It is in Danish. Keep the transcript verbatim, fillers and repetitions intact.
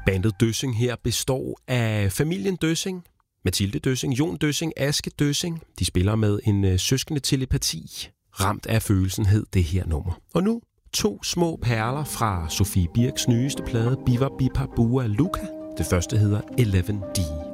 Bandet Døssing her består af familien Døssing, Mathilde Døssing, Jon Døssing, Aske Døssing. De spiller med en øh, søskende telepati. Ramt af følelsen hed det her nummer. Og nu to små perler fra Sofie Birks nyeste plade, Biva Bipa Bua Luka. Det første hedder elleve D.